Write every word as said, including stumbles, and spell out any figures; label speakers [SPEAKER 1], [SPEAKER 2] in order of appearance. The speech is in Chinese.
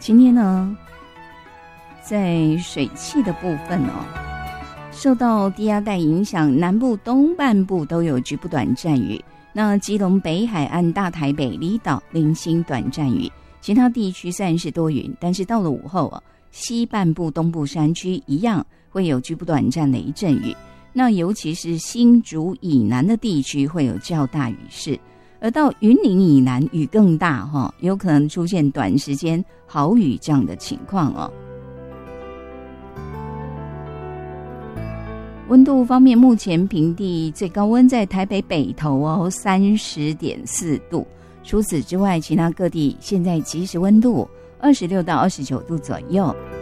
[SPEAKER 1] 今天呢，在水汽的部分哦，受到低压带影响，南部东半部都有局部短暂雨。那基隆北海岸、大台北离岛零星短暂雨，其他地区虽然是多云，但是到了午后啊，西半部、东部山区一样会有局部短暂雷阵雨。那尤其是新竹以南的地区会有较大雨势，而到云林以南雨更大哈，有可能出现短时间豪雨这样的情况哦。温度方面，目前平地最高温在台北北投哦，三十点四度。除此之外，其他各地现在即时温度二十六到二十九度左右。